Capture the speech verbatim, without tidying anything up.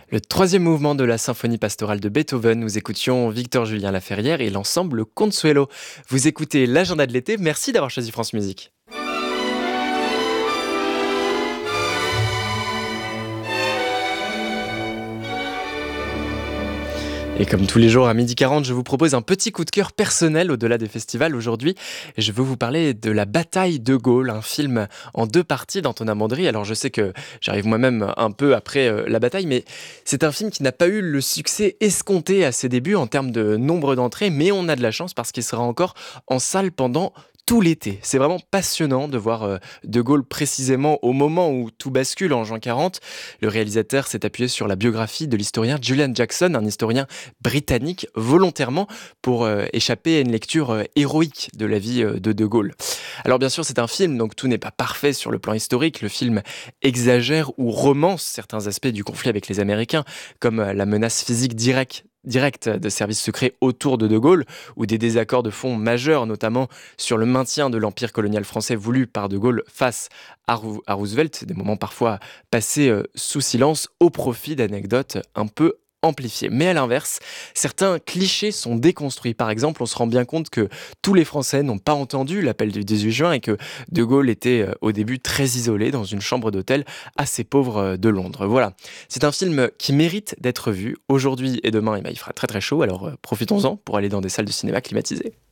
Le troisième mouvement de la symphonie pastorale de Beethoven, nous écoutions Victor-Julien Laferrière et l'ensemble Consuelo. Vous écoutez l'agenda de l'été, merci d'avoir choisi France Musique. Et comme tous les jours à midi quarante, je vous propose un petit coup de cœur personnel au-delà des festivals aujourd'hui. Et je veux vous parler de La Bataille de Gaulle, un film en deux parties d'Antonin Mandry. Alors je sais que j'arrive moi-même un peu après euh, la bataille, mais c'est un film qui n'a pas eu le succès escompté à ses débuts en termes de nombre d'entrées, mais on a de la chance parce qu'il sera encore en salle pendant tout l'été. C'est vraiment passionnant de voir euh, De Gaulle précisément au moment où tout bascule en juin quarante. Le réalisateur s'est appuyé sur la biographie de l'historien Julian Jackson, un historien britannique, volontairement pour euh, échapper à une lecture euh, héroïque de la vie euh, de De Gaulle. Alors bien sûr, c'est un film, donc tout n'est pas parfait sur le plan historique. Le film exagère ou romance certains aspects du conflit avec les Américains, comme euh, la menace physique directe directe de services secrets autour de De Gaulle, ou des désaccords de fond majeurs, notamment sur le maintien de l'empire colonial français voulu par De Gaulle face à, Rou- à Roosevelt, des moments parfois passés euh, sous silence au profit d'anecdotes un peu amplifiées. Mais à l'inverse, certains clichés sont déconstruits. Par exemple, on se rend bien compte que tous les Français n'ont pas entendu l'appel du dix-huit juin et que De Gaulle était euh, au début très isolé dans une chambre d'hôtel assez pauvre euh, de Londres. Voilà. C'est un film qui mérite d'être vu. Aujourd'hui et demain, eh ben, il fera très très chaud, alors euh, profitons-en pour aller dans des salles de cinéma climatisées.